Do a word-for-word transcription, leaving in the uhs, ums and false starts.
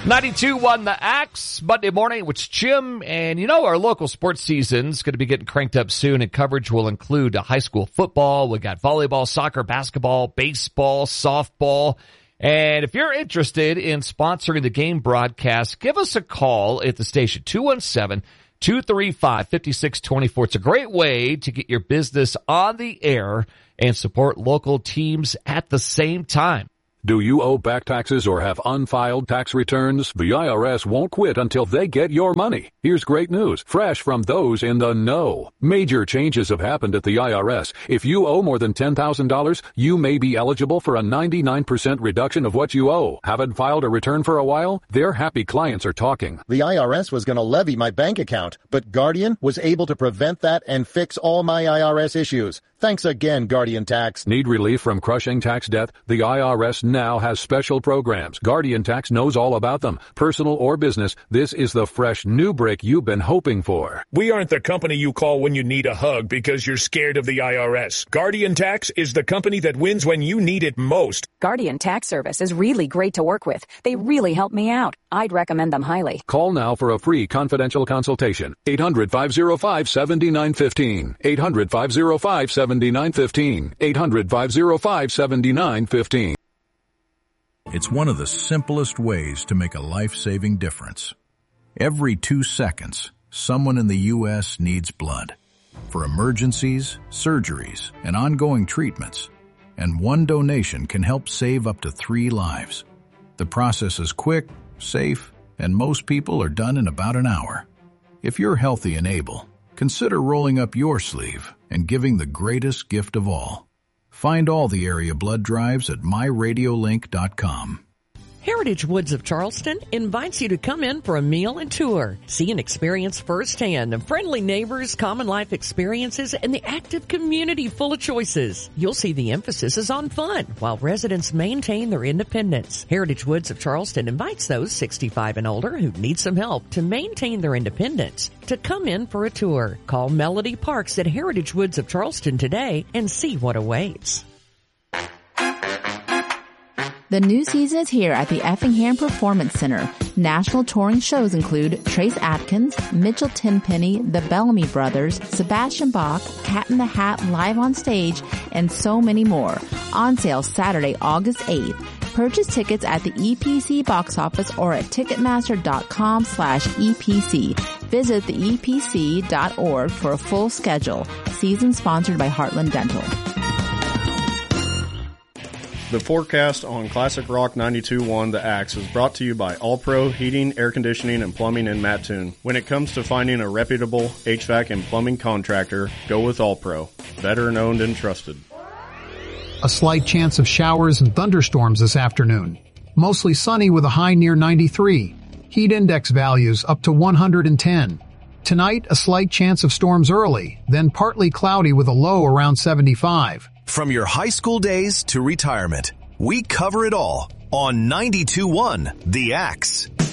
ninety-two one The Axe, Monday morning, it's Jim, and you know our local sports season's going to be getting cranked up soon, and coverage will include high school football. We got volleyball, soccer, basketball, baseball, softball, and if you're interested in sponsoring the game broadcast, give us a call at the station, two one seven, two three five, five six two four. It's a great way to get your business on the air and support local teams at the same time. Do you owe back taxes or have unfiled tax returns? The I R S won't quit until they get your money. Here's great news, fresh from those in the know. Major changes have happened at the I R S. If you owe more than ten thousand dollars, you may be eligible for a ninety-nine percent reduction of what you owe. Haven't filed a return for a while? Their happy clients are talking. The I R S was going to levy my bank account, but Guardian was able to prevent that and fix all my I R S issues. Thanks again, Guardian Tax. Need relief from crushing tax debt? The I R S now has special programs. Guardian Tax knows all about them. Personal or business, this is the fresh new break you've been hoping for. We aren't the company you call when you need a hug because you're scared of the I R S. Guardian Tax is the company that wins when you need it most. Guardian Tax Service is really great to work with. They really help me out. I'd recommend them highly. Call now for a free confidential consultation. eight hundred, five oh five, seven nine one five. eight hundred, five oh five, seven nine one five. eight hundred, five oh five, seven nine one five. It's one of the simplest ways to make a life-saving difference. Every two seconds, someone in the U S needs blood for emergencies, surgeries, and ongoing treatments, and one donation can help save up to three lives. The process is quick, safe, and most people are done in about an hour. If you're healthy and able, consider rolling up your sleeve and giving the greatest gift of all. Find all the area blood drives at my radio link dot com. Heritage Woods of Charleston invites you to come in for a meal and tour. See and experience firsthand the friendly neighbors, common life experiences, and the active community full of choices. You'll see the emphasis is on fun while residents maintain their independence. Heritage Woods of Charleston invites those sixty-five and older who need some help to maintain their independence to come in for a tour. Call Melody Parks at Heritage Woods of Charleston today and see what awaits. The new season is here at the Effingham Performance Center. National touring shows include Trace Adkins, Mitchell Tenpenny, the Bellamy Brothers, Sebastian Bach, Cat in the Hat live on stage, and so many more. On sale Saturday, August eighth. Purchase tickets at the E P C box office or at ticketmaster.com slash EPC. Visit the E P C dot org for a full schedule. Season sponsored by Heartland Dental. The forecast on Classic Rock ninety-two point one The Axe is brought to you by All Pro Heating, Air Conditioning, and Plumbing in Mattoon. When it comes to finding a reputable H V A C and plumbing contractor, go with All Pro. Veteran owned and trusted. A slight chance of showers and thunderstorms this afternoon. Mostly sunny with a high near ninety-three. Heat index values up to one hundred ten. Tonight, a slight chance of storms early, then partly cloudy with a low around seventy-five. From your high school days to retirement, we cover it all on ninety-two point one The Axe.